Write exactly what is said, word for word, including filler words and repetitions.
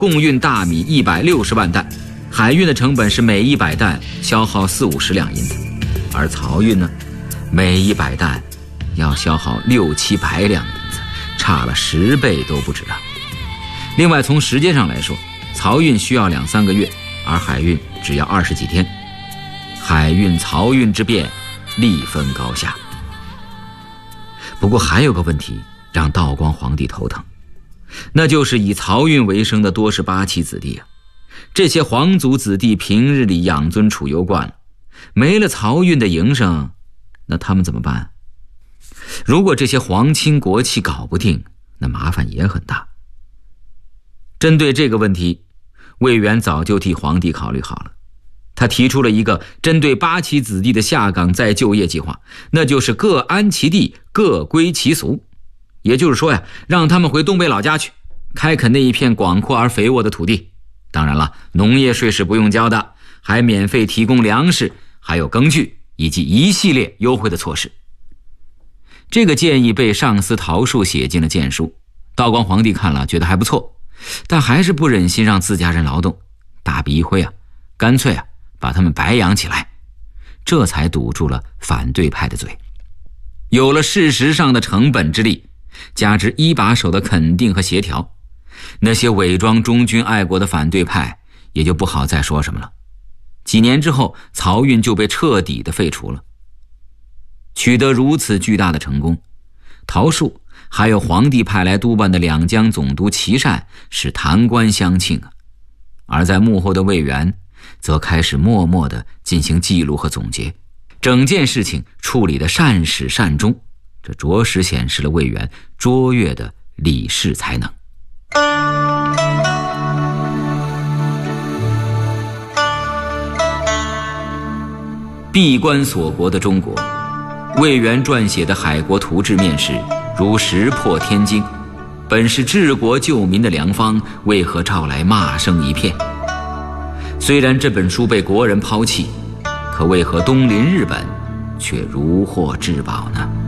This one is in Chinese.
共运大米一百六十万担，海运的成本是每一百担消耗四五十两银子，而漕运呢，每一百担要消耗六七百两银子，差了十倍都不止啊。另外从时间上来说，漕运需要两三个月，而海运只要二十几天。海运漕运之变力分高下。不过还有个问题让道光皇帝头疼，那就是以漕运为生的多是八旗子弟啊。这些皇族子弟平日里养尊处优惯了，没了漕运的营生，那他们怎么办？如果这些皇亲国戚搞不定，那麻烦也很大。针对这个问题，魏源早就替皇帝考虑好了。他提出了一个针对八旗子弟的下岗再就业计划，那就是各安其地，各归其俗。也就是说呀，让他们回东北老家去，开垦那一片广阔而肥沃的土地。当然了，农业税是不用交的，还免费提供粮食，还有耕具，以及一系列优惠的措施。这个建议被上司陶树写进了谏书，道光皇帝看了觉得还不错，但还是不忍心让自家人劳动，大笔一挥啊，干脆啊把他们白养起来，这才堵住了反对派的嘴。有了事实上的成本之力，加之一把手的肯定和协调，那些伪装忠君爱国的反对派也就不好再说什么了。几年之后，漕运就被彻底的废除了。取得如此巨大的成功，陶树还有皇帝派来督办的两江总督琦善是弹冠相庆啊。而在幕后的魏源则开始默默地进行记录和总结，整件事情处理得善始善终，这着实显示了魏源卓越的理事才能。闭关锁国的中国，魏源撰写的《海国图志》面世如石破天惊，本是治国救民的良方，为何招来骂声一片？虽然这本书被国人抛弃，可为何东邻日本却如获至宝呢？